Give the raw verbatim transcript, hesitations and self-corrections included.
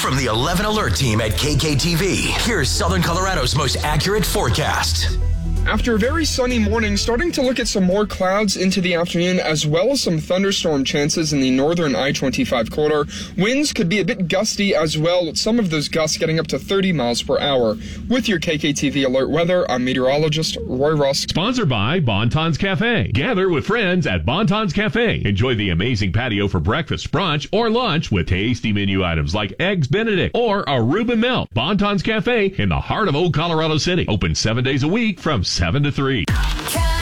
From the eleven Alert team at K K T V, here's Southern Colorado's most accurate forecast. After a very sunny morning, starting to look at some more clouds into the afternoon, as well as some thunderstorm chances in the northern I twenty-five corridor. Winds could be a bit gusty as well, with some of those gusts getting up to thirty miles per hour. With your K K T V Alert Weather, I'm meteorologist Roy Ross. Sponsored by Bonton's Cafe. Gather with friends at Bonton's Cafe. Enjoy the amazing patio for breakfast, brunch, or lunch with tasty menu items like Eggs Benedict or a Reuben Milk. Bonton's Cafe in the heart of Old Colorado City. Open seven days a week from seven to three.